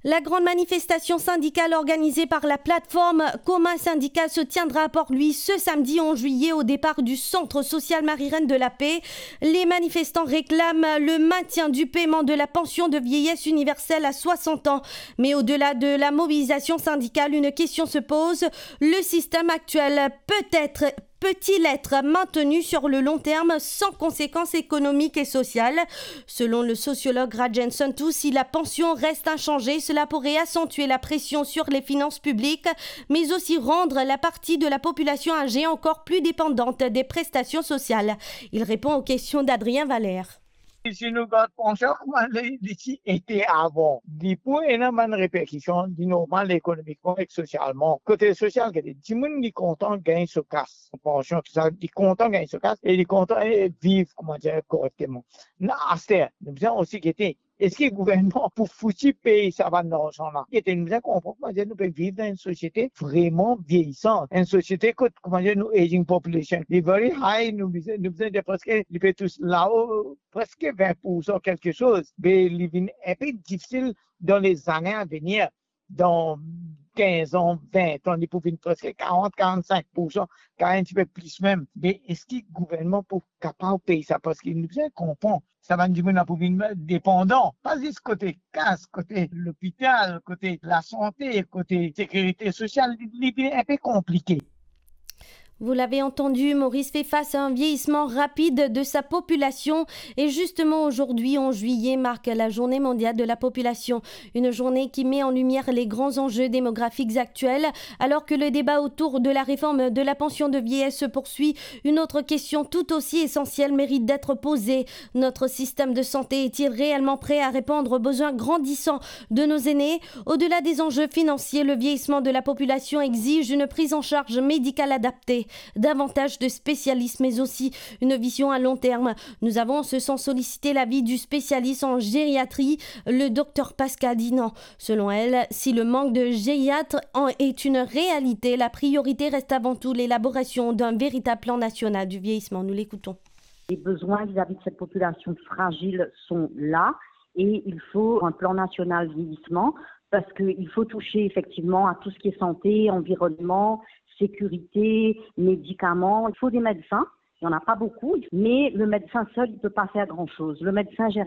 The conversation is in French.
La grande manifestation syndicale organisée par la plateforme Commun Syndical se tiendra à Port-Louis ce samedi 11 juillet au départ du Centre social Marie-Reine de la Paix. Les manifestants réclament le maintien du paiement de la pension de vieillesse universelle à 60 ans. Mais au-delà de la mobilisation syndicale, une question se pose. Le système actuel peut-il être maintenu sur le long terme sans conséquences économiques et sociales? Selon le sociologue Rajen Santou, si la pension reste inchangée, cela pourrait accentuer la pression sur les finances publiques, mais aussi rendre la partie de la population âgée encore plus dépendante des prestations sociales. Il répond aux questions d'Adrien Valère. Si nous pensons comment d'ici était avant, il y a énormément de répercussions, normal économiquement et socialement. Côté social, il y a des gens qui sont contents de gagner ce casse. Pension, tout ça, ils sont contents de gagner ce casse et ils sont contents de vivre, comment dire, correctement. Nous avons aussi été. Est-ce que le gouvernement, pour foutre payer ça va dans l'argent-là? Il nous a compris, nous pouvons vivre dans une société vraiment vieillissante. Une société, comment dire, nous, aging population. Les very high, nous besoin de presque, ils peuvent tous là-haut, presque 20% quelque chose. Mais il est un peu difficile dans les années à venir. Dans 15 ans, 20 ans, ils peuvent presque 40-45%, un petit peu plus même. Mais est-ce que le gouvernement peut capable de payer ça? Parce qu'il nous a compris. Ça va nous mener pour une dépendant. Pas juste côté casse, côté l'hôpital, côté la santé, côté sécurité sociale, il est un peu compliqué. Vous l'avez entendu, Maurice fait face à un vieillissement rapide de sa population et justement aujourd'hui, en juillet, marque la journée mondiale de la population. Une journée qui met en lumière les grands enjeux démographiques actuels. Alors que le débat autour de la réforme de la pension de vieillesse se poursuit, une autre question tout aussi essentielle mérite d'être posée. Notre système de santé est-il réellement prêt à répondre aux besoins grandissants de nos aînés? Au-delà des enjeux financiers, le vieillissement de la population exige une prise en charge médicale adaptée, davantage de spécialistes, mais aussi une vision à long terme. Nous avons en ce sens sollicité l'avis du spécialiste en gériatrie, le docteur Pascal Dinan. Selon elle, si le manque de gériatres est une réalité, la priorité reste avant tout l'élaboration d'un véritable plan national du vieillissement. Nous l'écoutons. Les besoins vis-à-vis de cette population fragile sont là et il faut un plan national vieillissement parce qu'il faut toucher effectivement à tout ce qui est santé, environnement, sécurité, médicaments. Il faut des médecins, il n'y en a pas beaucoup, mais le médecin seul ne peut pas faire grand-chose. Le médecin